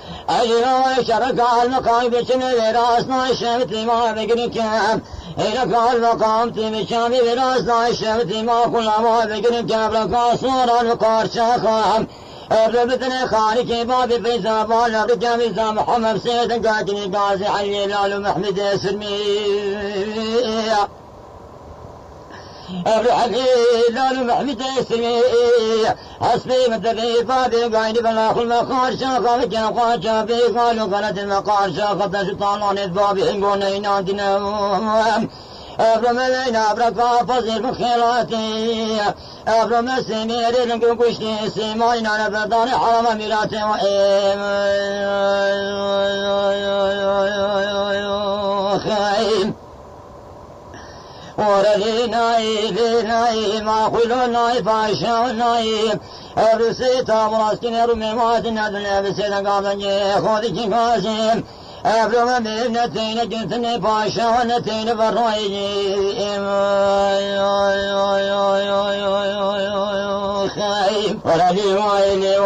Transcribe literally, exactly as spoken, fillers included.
أجل شرك المقام بشم براسنا الشمت ما بقركم إلى قال مقام تمشام براسنا الشمت ما كل ما بقركم لك صورا وقارشاخام ربتنا خالك باب في زمان رجع في محمد سيد قاتل قاسي حي لال محمد سلمي الحبيب لال محمد سلمي حسبي مدري باب قايد بلا كل مقار شاخ كان قاچا في قالوا قالت المقار شاخ شيطان الباب يقول إن دينا أبرمنا أبركا فزر بخيراتي أبرم سمير لنكو كشتي سيماين على بردان حرم ميراتي خايم ورليناي ليناي ما خلوناي فاشوناي أبرسيتا مراسكين رمي مواتنا دنيا بسيطا قابلني خودي كنكاسيم أبرم بابنتين جنتني باشا ونتين بروايجي خايف ولدي ويلي